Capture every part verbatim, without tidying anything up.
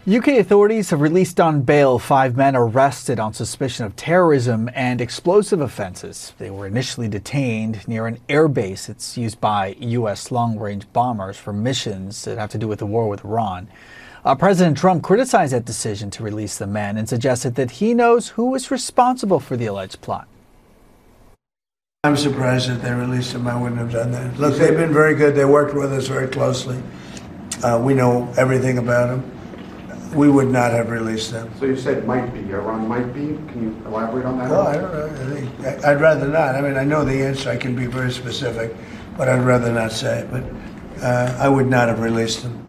U K authorities have released on bail five men arrested on suspicion of terrorism and explosive offenses. They were initially detained near an airbase that's used by U S long-range bombers for missions that have to do with the war with Iran. Uh, President Trump criticized that decision to release the men and suggested that he knows who is responsible for the alleged plot. I'm surprised that they released him. I wouldn't have done that. Look, they've been very good. They worked with us very closely. Uh, we know everything about them. We would not have released them. So you said might be, Iran might be. Can you elaborate on that? No, I don't know. I think, I'd rather not. I mean, I know the answer. I can be very specific, but I'd rather not say it. But uh, I would not have released them.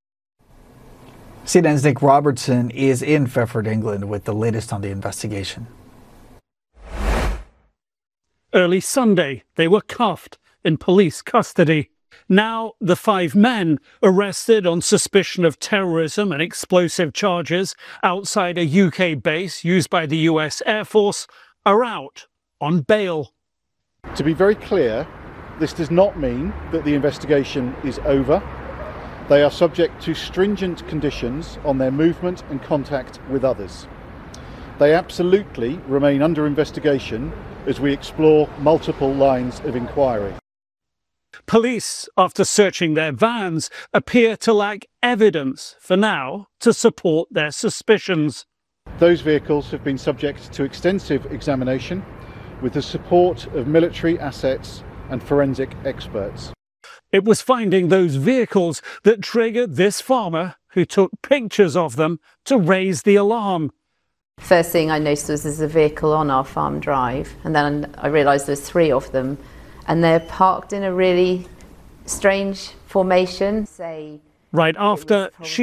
C N N's Nick Robertson is in Fairford, England, with the latest on the investigation. Early Sunday, they were cuffed in police custody. Now, the five men arrested on suspicion of terrorism and explosive charges outside a U K base used by the U S Air Force are out on bail. To be very clear, this does not mean that the investigation is over. They are subject to stringent conditions on their movement and contact with others. They absolutely remain under investigation as we explore multiple lines of inquiry. Police, after searching their vans, appear to lack evidence for now to support their suspicions. Those vehicles have been subject to extensive examination with the support of military assets and forensic experts. It was finding those vehicles that triggered this farmer, who took pictures of them, to raise the alarm. First thing I noticed was there's a vehicle on our farm drive, and then I realised there's three of them, and they're parked in a really strange formation. Say, right after she